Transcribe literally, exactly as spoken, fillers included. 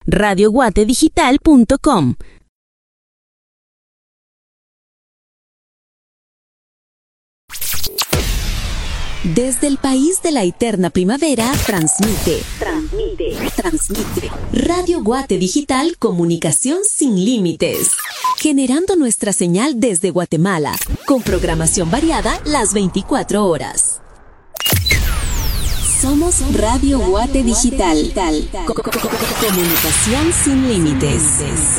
radio guate digital punto com. Desde el país de la eterna primavera, transmite, transmite, transmite. Radio Guate Digital, comunicación sin límites. Generando nuestra señal desde Guatemala, con programación variada las veinticuatro horas. Somos Radio Guate Digital, comunicación sin límites.